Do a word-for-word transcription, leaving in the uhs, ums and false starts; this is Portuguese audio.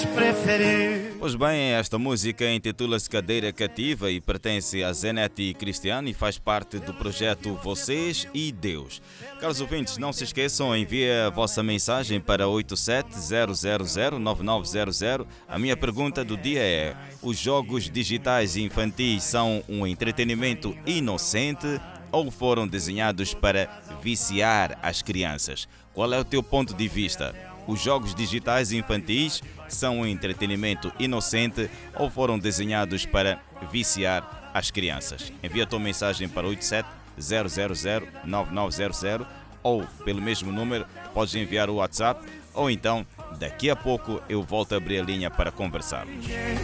te preferir. Pois bem, esta música intitula-se Cadeira Cativa e pertence a Zenete Cristiano e faz parte do projeto Vocês e Deus. Caros ouvintes, não se esqueçam, envie a vossa mensagem para oito sete zero zero zero nove nove zero zero. A minha pergunta do dia é: os jogos digitais infantis são um entretenimento inocente ou foram desenhados para viciar as crianças? Qual é o teu ponto de vista? Os jogos digitais infantis são um entretenimento inocente ou foram desenhados para viciar as crianças? Envia a tua mensagem para oito sete zero zero zero nove nove zero zero ou pelo mesmo número podes enviar o WhatsApp ou então daqui a pouco eu volto a abrir a linha para conversarmos.